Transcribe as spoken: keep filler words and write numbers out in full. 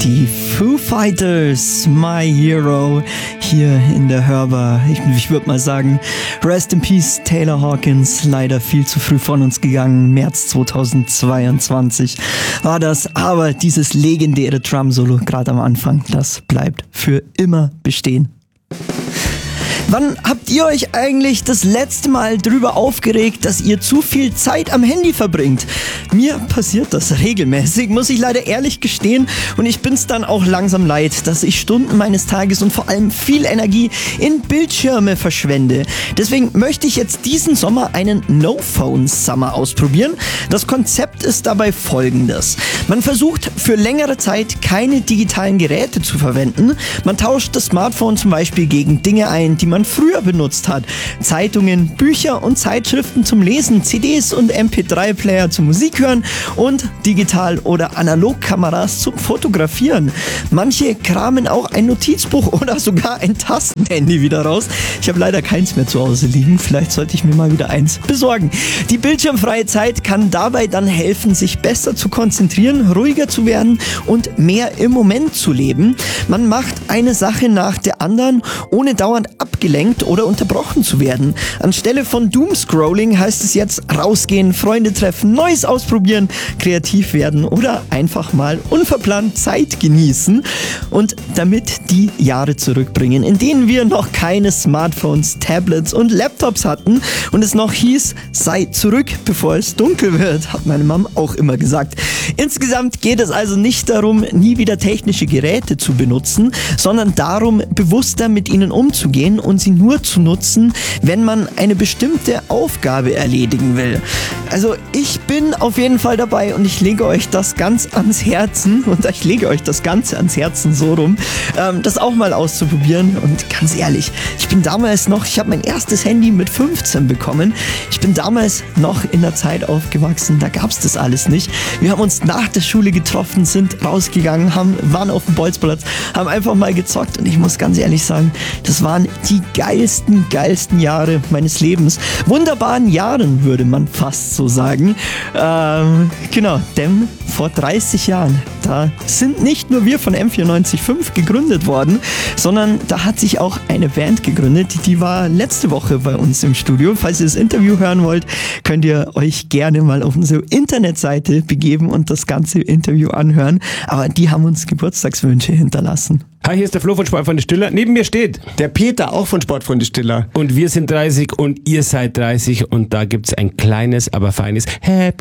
Die Foo Fighters, My Hero, hier in der Hörbar. Ich, ich würde mal sagen, Rest in Peace, Taylor Hawkins, leider viel zu früh von uns gegangen. März zweitausendzweiundzwanzig war das, aber dieses legendäre Drum-Solo, gerade am Anfang, das bleibt für immer bestehen. Wann habt ihr euch eigentlich das letzte Mal drüber aufgeregt, dass ihr zu viel Zeit am Handy verbringt? Mir passiert das regelmäßig, muss ich leider ehrlich gestehen. Und ich bin's dann auch langsam leid, dass ich Stunden meines Tages und vor allem viel Energie in Bildschirme verschwende. Deswegen möchte ich jetzt diesen Sommer einen No-Phone-Summer ausprobieren. Das Konzept ist dabei folgendes. Man versucht für längere Zeit keine digitalen Geräte zu verwenden. Man tauscht das Smartphone zum Beispiel gegen Dinge ein, die man früher benutzt hat. Zeitungen, Bücher und Zeitschriften zum Lesen, C Ds und M P drei Player zum Musik hören und Digital- oder Analogkameras zum Fotografieren. Manche kramen auch ein Notizbuch oder sogar ein Tastenhandy wieder raus. Ich habe leider keins mehr zu Hause liegen. Vielleicht sollte ich mir mal wieder eins besorgen. Die bildschirmfreie Zeit kann dabei dann helfen, sich besser zu konzentrieren, ruhiger zu werden und mehr im Moment zu leben. Man macht eine Sache nach der anderen, ohne dauernd abgelenkt oder unterbrochen zu werden. Anstelle von Doomscrolling heißt es jetzt rausgehen, Freunde treffen, Neues ausprobieren, kreativ werden oder einfach mal unverplant Zeit genießen und damit die Jahre zurückbringen, in denen wir noch keine Smartphones, Tablets und Laptops hatten und es noch hieß, sei zurück, bevor es dunkel wird, hat meine Mom auch immer gesagt. Insgesamt geht es also nicht darum, nie wieder technische Geräte zu benutzen, sondern darum, bewusster mit ihnen umzugehen und sie nur zu nutzen, wenn man eine bestimmte Aufgabe erledigen will. Also ich bin auf jeden Fall dabei und ich lege euch das ganz ans Herzen und ich lege euch das Ganze ans Herzen so rum, ähm, das auch mal auszuprobieren. Und ganz ehrlich, ich bin damals noch, ich habe mein erstes Handy mit fünfzehn bekommen. Ich bin damals noch in der Zeit aufgewachsen, da gab es das alles nicht. Wir haben uns nach der Schule getroffen, sind rausgegangen, haben, waren auf dem Bolzplatz, haben einfach mal gezockt und ich muss ganz ehrlich sagen, das waren die geilsten, geilsten Jahre meines Lebens. Wunderbaren Jahren, würde man fast so sagen. Ähm, genau, denn vor dreißig Jahren, da sind nicht nur wir von M vierundneunzig Komma fünf gegründet worden, sondern da hat sich auch eine Band gegründet, die war letzte Woche bei uns im Studio. Falls ihr das Interview hören wollt, könnt ihr euch gerne mal auf unsere Internetseite begeben und das ganze Interview anhören. Aber die haben uns Geburtstagswünsche hinterlassen. Hi, hier ist der Flo von Sportfreunde Stiller. Neben mir steht der Peter, auch von Sportfreunde Stiller. Und wir sind dreißig und ihr seid dreißig und da gibt's ein kleines, aber feines Happy